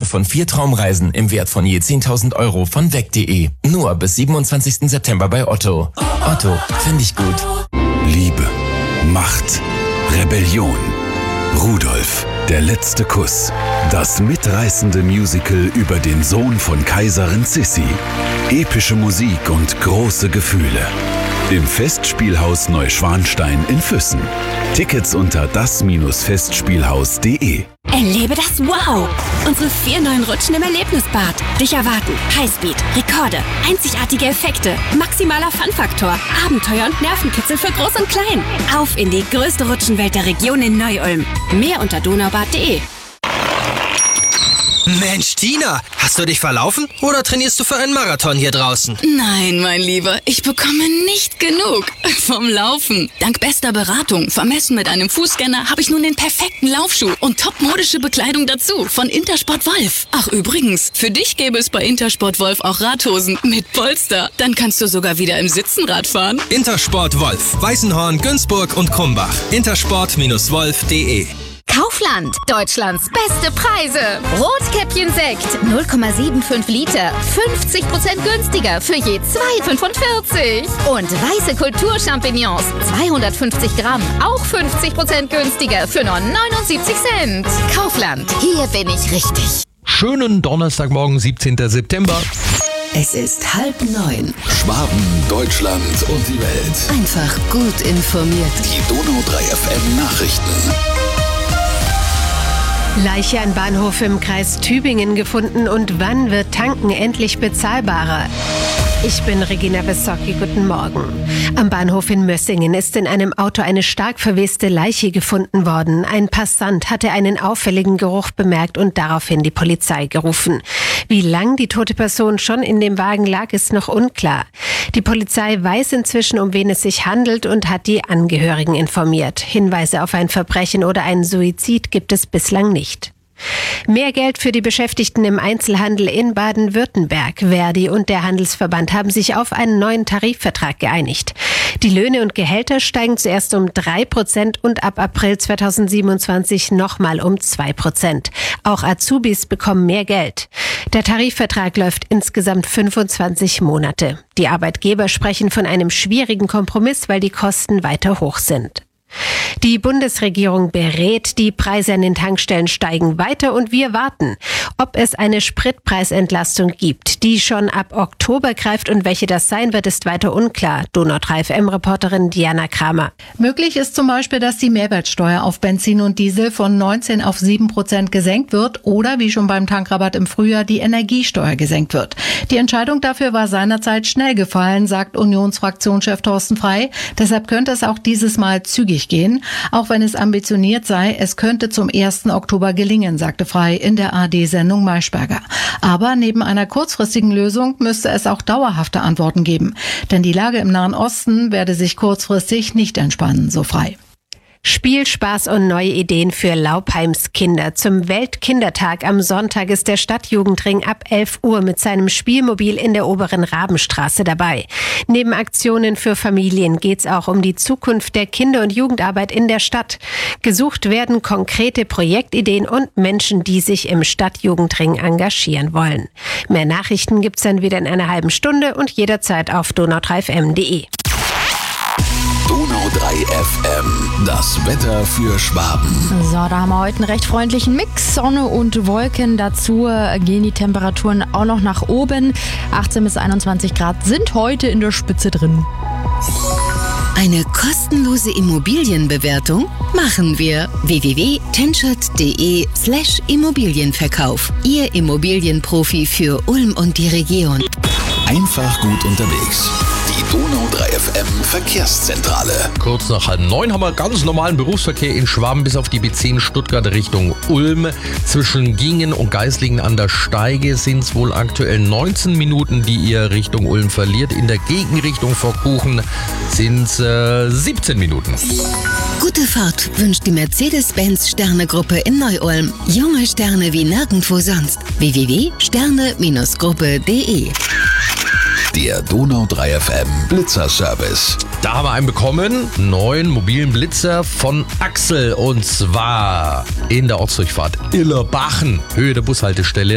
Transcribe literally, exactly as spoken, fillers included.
von vier Traumreisen im Wert von je zehntausend Euro von weg punkt de. Nur bis siebenundzwanzigsten September bei Otto. Otto, finde ich gut. Liebe, Macht, Rebellion. Rudolf, der letzte Kuss. Das mitreißende Musical über den Sohn von Kaiserin Sissi. Epische Musik und große Gefühle. Im Festspielhaus Neuschwanstein in Füssen. Tickets unter das Festspielhaus punkt de. Erlebe das Wow! Unsere vier neuen Rutschen im Erlebnisbad. Dich erwarten Highspeed, Rekorde, einzigartige Effekte, maximaler Fun-Faktor, Abenteuer und Nervenkitzel für Groß und Klein. Auf in die größte Rutschenwelt der Region in Neu-Ulm. Mehr unter donaubad punkt de. Mensch, Tina, hast du dich verlaufen oder trainierst du für einen Marathon hier draußen? Nein, mein Lieber, ich bekomme nicht genug vom Laufen. Dank bester Beratung, vermessen mit einem Fußscanner, habe ich nun den perfekten Laufschuh und topmodische Bekleidung dazu von Intersport Wolf. Ach übrigens, für dich gäbe es bei Intersport Wolf auch Radhosen mit Polster. Dann kannst du sogar wieder im Sitzen Rad fahren. Intersport Wolf, Weißenhorn, Günzburg und Krumbach. Intersport Wolf punkt de. Kaufland, Deutschlands beste Preise. Rotkäppchen-Sekt, null Komma fünfundsiebzig Liter, fünfzig Prozent günstiger für je zwei Komma fünfundvierzig. Und weiße Kulturchampignons, zweihundertfünfzig Gramm, auch fünfzig Prozent günstiger für nur neunundsiebzig Cent. Kaufland, hier bin ich richtig. Schönen Donnerstagmorgen, siebzehnten September. Es ist halb neun. Schwaben, Deutschland und die Welt. Einfach gut informiert. Die Donau drei F M Nachrichten. Leiche an Bahnhof im Kreis Tübingen gefunden und wann wird Tanken endlich bezahlbarer? Ich bin Regina Wissocki, guten Morgen. Am Bahnhof in Mössingen ist in einem Auto eine stark verweste Leiche gefunden worden. Ein Passant hatte einen auffälligen Geruch bemerkt und daraufhin die Polizei gerufen. Wie lang die tote Person schon in dem Wagen lag, ist noch unklar. Die Polizei weiß inzwischen, um wen es sich handelt und hat die Angehörigen informiert. Hinweise auf ein Verbrechen oder einen Suizid gibt es bislang nicht. Mehr Geld für die Beschäftigten im Einzelhandel in Baden-Württemberg. Verdi und der Handelsverband haben sich auf einen neuen Tarifvertrag geeinigt. Die Löhne und Gehälter steigen zuerst um drei Prozent und ab April zweitausendsiebenundzwanzig nochmal um zwei Prozent. Auch Azubis bekommen mehr Geld. Der Tarifvertrag läuft insgesamt fünfundzwanzig Monate. Die Arbeitgeber sprechen von einem schwierigen Kompromiss, weil die Kosten weiter hoch sind. Die Bundesregierung berät, die Preise an den Tankstellen steigen weiter und wir warten. Ob es eine Spritpreisentlastung gibt, die schon ab Oktober greift und welche das sein wird, ist weiter unklar. Donau drei F M-Reporterin Diana Kramer. Möglich ist zum Beispiel, dass die Mehrwertsteuer auf Benzin und Diesel von neunzehn auf sieben Prozent gesenkt wird oder, wie schon beim Tankrabatt im Frühjahr, die Energiesteuer gesenkt wird. Die Entscheidung dafür war seinerzeit schnell gefallen, sagt Unionsfraktionschef Thorsten Frey. Deshalb könnte es auch dieses Mal zügig gehen. Auch wenn es ambitioniert sei, es könnte zum ersten Oktober gelingen, sagte Frey in der A R D-Sendung Maischberger. Aber neben einer kurzfristigen Lösung müsste es auch dauerhafte Antworten geben. Denn die Lage im Nahen Osten werde sich kurzfristig nicht entspannen, so Frey. Spiel, Spaß und neue Ideen für Laubheims Kinder. Zum Weltkindertag am Sonntag ist der Stadtjugendring ab elf Uhr mit seinem Spielmobil in der oberen Rabenstraße dabei. Neben Aktionen für Familien geht's auch um die Zukunft der Kinder- und Jugendarbeit in der Stadt. Gesucht werden konkrete Projektideen und Menschen, die sich im Stadtjugendring engagieren wollen. Mehr Nachrichten gibt's dann wieder in einer halben Stunde und jederzeit auf donau drei F M punkt de. Donau drei F M, das Wetter für Schwaben. So, da haben wir heute einen recht freundlichen Mix. Sonne und Wolken. Dazu gehen die Temperaturen auch noch nach oben. achtzehn bis einundzwanzig Grad sind heute in der Spitze drin. Eine kostenlose Immobilienbewertung machen wir. w w w punkt tenschert punkt de slash Immobilienverkauf. Ihr Immobilienprofi für Ulm und die Region. Einfach gut unterwegs. Die Donau drei F M Verkehrszentrale. Kurz nach halb neun haben wir ganz normalen Berufsverkehr in Schwaben bis auf die B zehn Stuttgart Richtung Ulm. Zwischen Gingen und Geislingen an der Steige sind es wohl aktuell neunzehn Minuten, die ihr Richtung Ulm verliert. In der Gegenrichtung vor Kuchen sind es äh, siebzehn Minuten. Gute Fahrt wünscht die Mercedes-Benz Sterne-Gruppe in Neu-Ulm. Junge Sterne wie nirgendwo sonst. w w w punkt sterne Gruppe punkt de. Der Donau drei F M Blitzer-Service. Da haben wir einen bekommen, neuen mobilen Blitzer von Axel, und zwar in der Ortsdurchfahrt Illerbachen, Höhe der Bushaltestelle